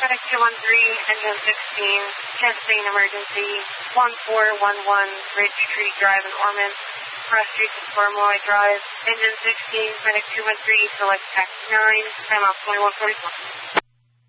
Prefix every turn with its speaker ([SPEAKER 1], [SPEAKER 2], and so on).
[SPEAKER 1] Medic 213, engine 16, chest vein emergency, 1411 Ridge Street Drive in Ormond, Cross Street to Stormoy Drive, engine 16, Medic 213, select taxi 9, time out 2144.